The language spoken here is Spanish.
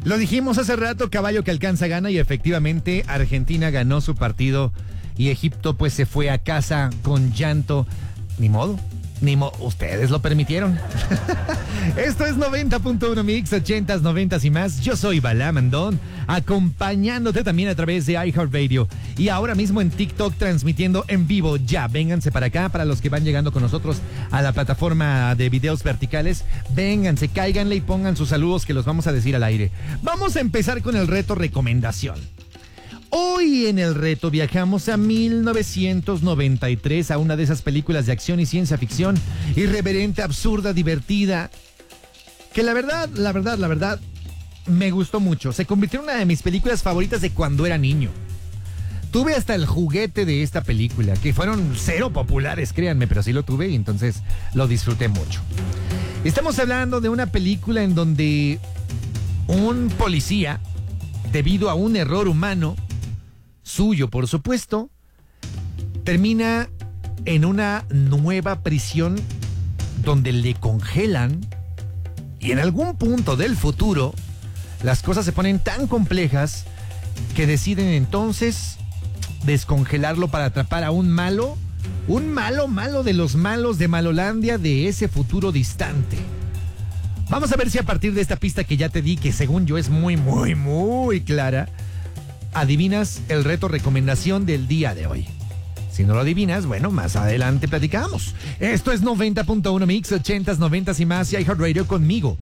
Lo dijimos hace rato, caballo que alcanza gana, y efectivamente Argentina ganó su partido y Egipto pues se fue a casa con llanto. Ni modo, ustedes lo permitieron. Esto es 90.1 Mix, 80s, 90s y más. Yo soy Balá Mandón, acompañándote también a través de iHeartRadio y ahora mismo en TikTok transmitiendo en vivo. Ya, vénganse para acá, para los que van llegando con nosotros a la plataforma de videos verticales. Vénganse, cáiganle y pongan sus saludos que los vamos a decir al aire. Vamos a empezar con el reto recomendación. Hoy en el reto viajamos a 1993, a una de esas películas de acción y ciencia ficción, irreverente, absurda, divertida, que la verdad, me gustó mucho. Se convirtió en una de mis películas favoritas de cuando era niño. Tuve hasta el juguete de esta película, que fueron cero populares, créanme, pero sí lo tuve y entonces lo disfruté mucho. Estamos hablando de una película en donde un policía, debido a un error humano, suyo, por supuesto, termina en una nueva prisión donde le congelan y en algún punto del futuro las cosas se ponen tan complejas que deciden entonces descongelarlo para atrapar a un malo de los malos de Malolandia de ese futuro distante. Vamos a ver si a partir de esta pista que ya te di, que según yo es muy clara, adivinas el reto recomendación del día de hoy. Si no lo adivinas, bueno, más adelante platicamos. Esto es 90.1 Mix, 80s, 90s y más, y iHeartRadio conmigo,